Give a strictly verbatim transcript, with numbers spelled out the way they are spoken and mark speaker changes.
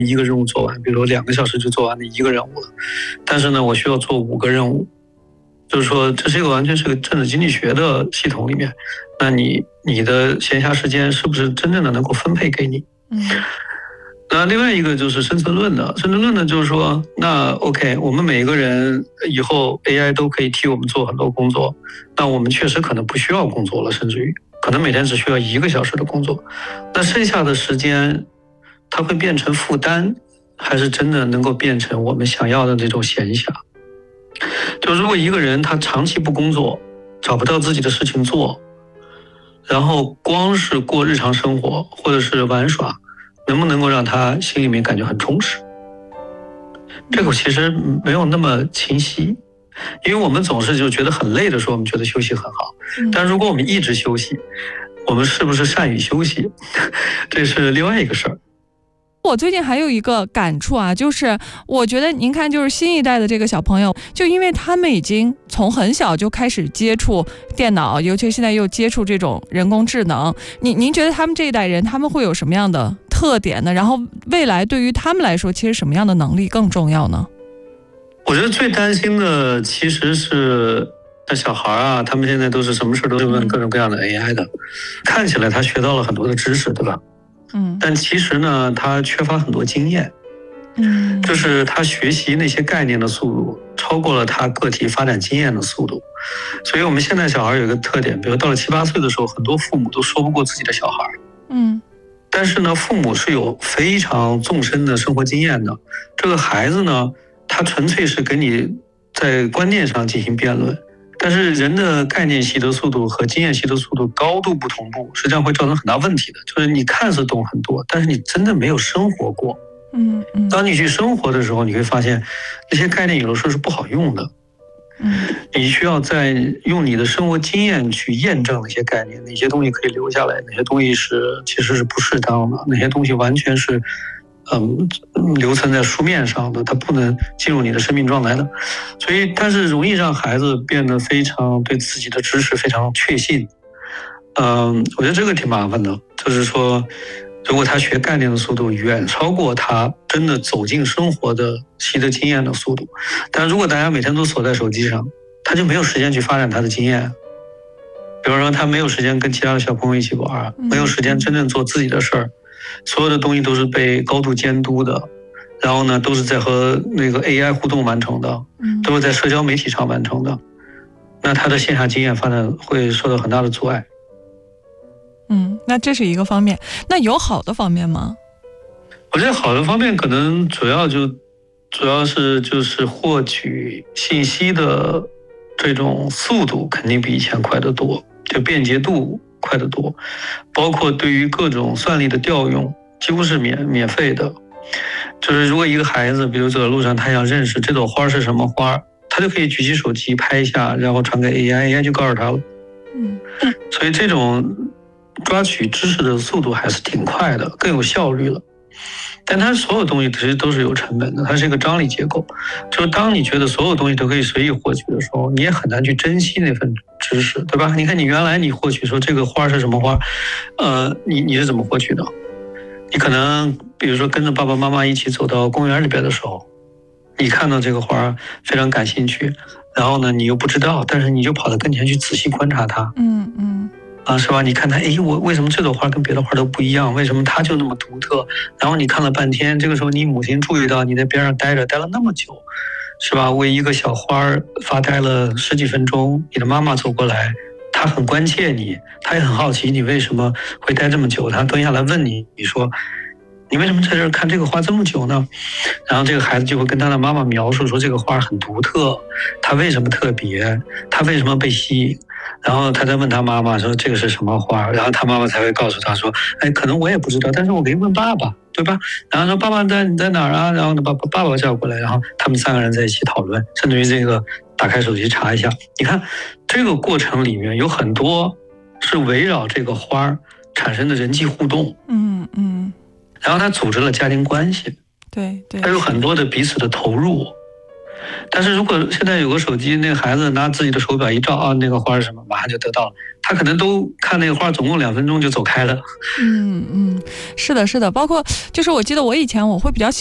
Speaker 1: 一个任务做完，比如说两个小时就做完的一个任务了，但是呢，我需要做五个任务，就是说这是一个完全是个政治经济学的系统里面，那你你的闲暇时间是不是真正的能够分配给你？
Speaker 2: 嗯。
Speaker 1: 那另外一个就是生存论的，生存论呢就是说，那 OK， 我们每一个人以后 A I 都可以替我们做很多工作，那我们确实可能不需要工作了，甚至于可能每天只需要一个小时的工作，那剩下的时间它会变成负担，还是真的能够变成我们想要的这种闲暇？就如果一个人他长期不工作，找不到自己的事情做，然后光是过日常生活或者是玩耍，能不能够让他心里面感觉很充实？这个其实没有那么清晰，因为我们总是就觉得很累的时候，我们觉得休息很好，但如果我们一直休息，我们是不是善于休息，这是另外一个事儿。
Speaker 2: 我最近还有一个感触啊，就是我觉得您看，就是新一代的这个小朋友，就因为他们已经从很小就开始接触电脑，尤其现在又接触这种人工智能，您您觉得他们这一代人他们会有什么样的特点呢？然后未来对于他们来说，其实什么样的能力更重要呢？
Speaker 1: 我觉得最担心的其实是小孩啊，他们现在都是什么事都是问各种各样的 A I 的，看起来他学到了很多的知识，对吧？
Speaker 2: 嗯，
Speaker 1: 但其实呢，他缺乏很多经验，
Speaker 2: 嗯，
Speaker 1: 就是他学习那些概念的速度超过了他个体发展经验的速度。所以我们现在小孩有一个特点，比如到了七八岁的时候，很多父母都说不过自己的小孩，
Speaker 2: 嗯，
Speaker 1: 但是呢，父母是有非常纵深的生活经验的，这个孩子呢，他纯粹是跟你在观念上进行辩论。但是人的概念习得速度和经验习得速度高度不同步，实际上会造成很大问题的。就是你看似懂很多，但是你真的没有生活过。
Speaker 2: 嗯嗯。
Speaker 1: 当你去生活的时候，你会发现那些概念有的时候是不好用的。
Speaker 2: 嗯。
Speaker 1: 你需要在用你的生活经验去验证那些概念，哪些东西可以留下来，哪些东西是其实是不适当的，哪些东西完全是。嗯，留存在书面上的，它不能进入你的生命状态的，所以它是容易让孩子变得非常对自己的知识非常确信。嗯，我觉得这个挺麻烦的，就是说，如果他学概念的速度远超过他真的走进生活的习得经验的速度，但如果大家每天都锁在手机上，他就没有时间去发展他的经验。比如说，他没有时间跟其他的小朋友一起玩，没有时间真正做自己的事儿。所有的东西都是被高度监督的，然后呢，都是在和那个 A I 互动完成的，都是在社交媒体上完成的。那他的线下经验发展会受到很大的阻碍。
Speaker 2: 嗯，那这是一个方面。那有好的方面吗？
Speaker 1: 我觉得好的方面可能主要就主要是就是获取信息的这种速度肯定比以前快得多，就便捷度快得多，包括对于各种算力的调用几乎是免免费的。就是如果一个孩子比如走在路上，他想认识这朵花是什么花，他就可以举起手机拍一下，然后传给 A I，A I 就告诉他了。
Speaker 2: 嗯，
Speaker 1: 所以这种抓取知识的速度还是挺快的，更有效率了。但它所有东西其实都是有成本的，它是一个张力结构。就是当你觉得所有东西都可以随意获取的时候，你也很难去珍惜那份知识，对吧？你看你原来你获取说这个花是什么花，呃，你你是怎么获取的？你可能比如说跟着爸爸妈妈一起走到公园里边的时候，你看到这个花非常感兴趣，然后呢你又不知道，但是你就跑到跟前去仔细观察它。
Speaker 2: 嗯嗯。
Speaker 1: 啊，是吧？你看它，哎，我为什么这朵花跟别的花都不一样？为什么它就那么独特？然后你看了半天，这个时候你母亲注意到你在边上待着，待了那么久，是吧？为一个小花发呆了十几分钟，你的妈妈走过来，她很关切你，她也很好奇你为什么会待这么久，她蹲下来问你，你说你为什么在这儿看这个花这么久呢？然后这个孩子就会跟他的妈妈描述说这个花很独特，它为什么特别，它为什么被吸引。然后他再问他妈妈说这个是什么花，然后他妈妈才会告诉他说，哎，可能我也不知道，但是我可以问爸爸，对吧？然后说爸爸在你在哪儿啊？然后呢，把爸爸叫过来，然后他们三个人在一起讨论，甚至于这个打开手机查一下。你看这个过程里面有很多是围绕这个花产生的人际互动，
Speaker 2: 嗯嗯，
Speaker 1: 然后他组织了家庭关系，
Speaker 2: 对对，
Speaker 1: 他有很多的彼此的投入。 但是如果现在有个手机，那个孩子拿自己的手表一照啊，那个花是什么，马上就得到了。他可能都看那个花，总共两分钟就走开了。
Speaker 2: 嗯嗯，是的，是的，包括就是我记得我以前我会比较喜